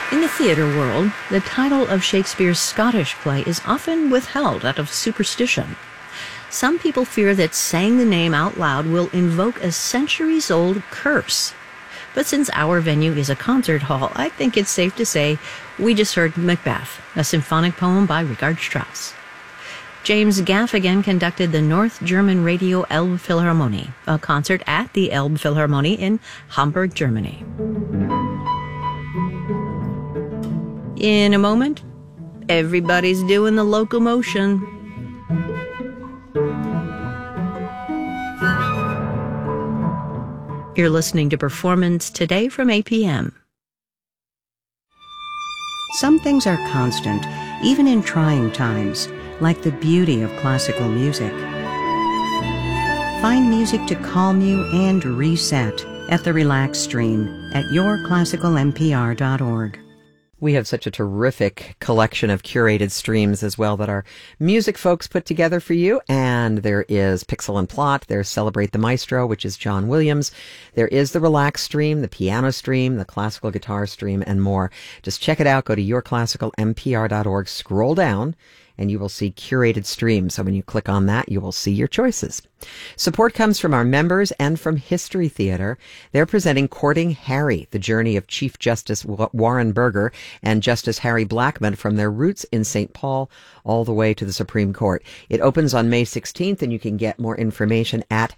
In the theater world, the title of Shakespeare's Scottish play is often withheld out of superstition. Some people fear that saying the name out loud will invoke a centuries-old curse. But since our venue is a concert hall, I think it's safe to say we just heard Macbeth, a symphonic poem by Richard Strauss. James Gaffigan conducted the North German Radio Elbphilharmonie, a concert at the Elbphilharmonie in Hamburg, Germany. In a moment, everybody's doing the locomotion. You're listening to Performance Today from APM. Some things are constant, even in trying times, like the beauty of classical music. Find music to calm you and reset at the Relax Stream at yourclassicalmpr.org. We have such a terrific collection of curated streams as well that our music folks put together for you. And there is Pixel and Plot. There's Celebrate the Maestro, which is John Williams. There is the Relax Stream, the Piano Stream, the Classical Guitar Stream, and more. Just check it out. Go to yourclassicalmpr.org. Scroll down, and you will see curated streams. So when you click on that, you will see your choices. Support comes from our members and from History Theater. They're presenting Courting Harry, the journey of Chief Justice Warren Burger and Justice Harry Blackmun from their roots in St. Paul all the way to the Supreme Court. It opens on May 16th, and you can get more information at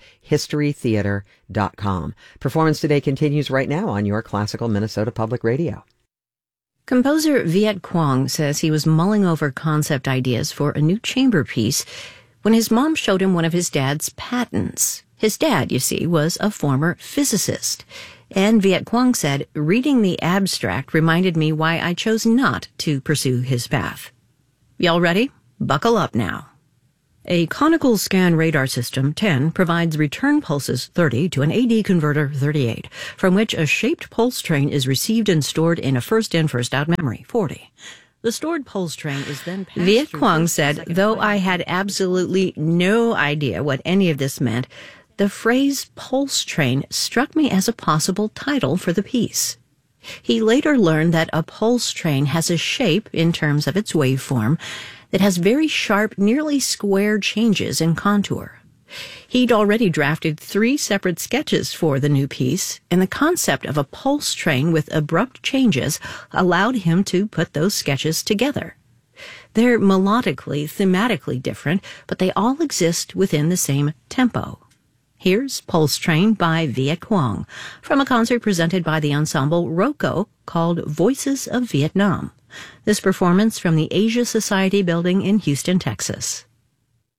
historytheater.com. Performance Today continues right now on your Classical Minnesota Public Radio. Composer Viet Quang says he was mulling over concept ideas for a new chamber piece when his mom showed him one of his dad's patents. His dad, you see, was a former physicist. And Viet Quang said, reading the abstract reminded me why I chose not to pursue his path. Y'all ready? Buckle up now. A conical scan radar system 10 provides return pulses 30 to an AD converter 38, from which a shaped pulse train is received and stored in a first-in, first-out memory 40. The stored pulse train is then passed Viet Quang said, though I had absolutely no idea what any of this meant, the phrase pulse train struck me as a possible title for the piece. He later learned that a pulse train has a shape, in terms of its waveform, that has very sharp, nearly square changes in contour. He'd already drafted 3 separate sketches for the new piece, and the concept of a pulse train with abrupt changes allowed him to put those sketches together. They're melodically, thematically different, but they all exist within the same tempo. Here's Pulse Train by Viet Quang, from a concert presented by the ensemble ROCO called Voices of Vietnam. This performance from the Asia Society building in Houston, Texas.